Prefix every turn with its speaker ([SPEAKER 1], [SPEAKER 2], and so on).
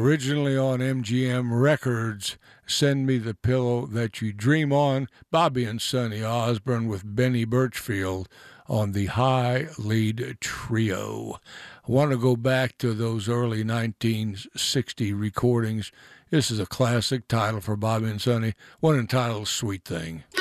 [SPEAKER 1] originally on MGM Records. Send Me the Pillow That You Dream On, Bobby and Sonny Osborne with Benny Birchfield on the high lead trio. I want to go back to those early 1960 recordings. This is a classic title for Bobby and Sonny, one entitled Sweet Thing.